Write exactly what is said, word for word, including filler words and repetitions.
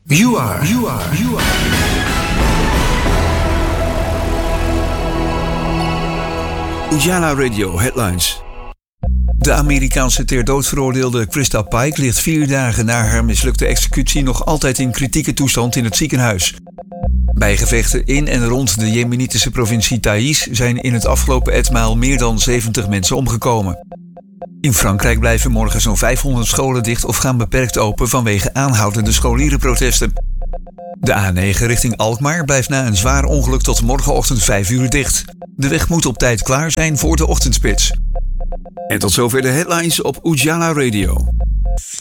You are, you are, you are. Ujala Radio Headlines. De Amerikaanse ter dood veroordeelde Krista Pike ligt vier dagen na haar mislukte executie nog altijd in kritieke toestand in het ziekenhuis. Bij gevechten in en rond de Jemenitische provincie Taïs zijn in het afgelopen etmaal meer dan zeventig mensen omgekomen. In Frankrijk blijven morgen zo'n vijfhonderd scholen dicht of gaan beperkt open vanwege aanhoudende scholierenprotesten. De A negen richting Alkmaar blijft na een zwaar ongeluk tot morgenochtend vijf uur dicht. De weg moet op tijd klaar zijn voor de ochtendspits. En tot zover de headlines op Ujala Radio.